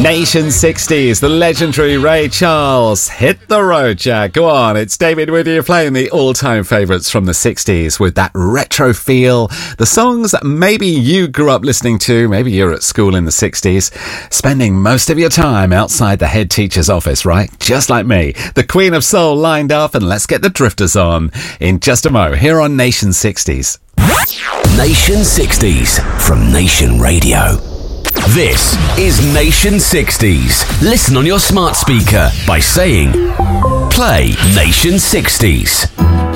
Nation 60s, the legendary Ray Charles. Hit the road, Jack. Go on, it's David with you playing the all-time favourites from the 60s with that retro feel. The songs that maybe you grew up listening to, maybe you're at school in the 60s, spending most of your time outside the head teacher's office, right? Just like me. The Queen of Soul lined up, and let's get the Drifters on in just a mo here on Nation 60s. Nation 60s from Nation Radio. This is Nation 60s. Listen on your smart speaker by saying, play Nation 60s.